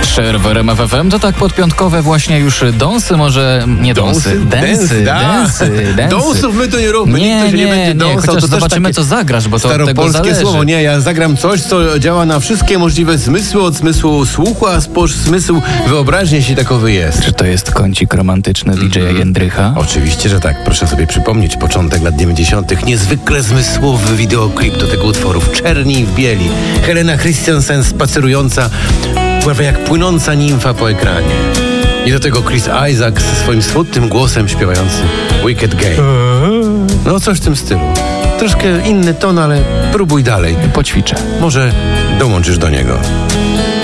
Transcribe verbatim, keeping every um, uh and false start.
Asher w R M F F M to tak podpiątkowe właśnie już dąsy, może nie dąsy, dęsy, dęsy, dęsy. Dąsów my tu nie róbmy, nie, nikt tu się nie, nie będzie dąsał. chociaż to zobaczymy takie co zagrasz, bo to od tego staropolskie zależy. słowo, nie, ja zagram coś, co działa na wszystkie możliwe zmysły, od zmysłu słuchu, a po zmysł wyobraźni, jeśli takowy jest. Czy to jest kącik romantyczny D J Mhm. Jędrycha? Oczywiście, że tak. Proszę sobie przypomnieć początek lat dziewięćdziesiątych. Niezwykle zmysłowy wideoklip do tego utworu. W czerni i w bieli. Helena Christensen spacerująca, prawie jak płynąca nimfa po ekranie. I do tego Chris Isaac ze swoim smutnym głosem śpiewający Wicked Game. No coś w tym stylu. Troszkę inny ton, ale próbuj dalej. Poćwiczę. Może dołączysz do niego.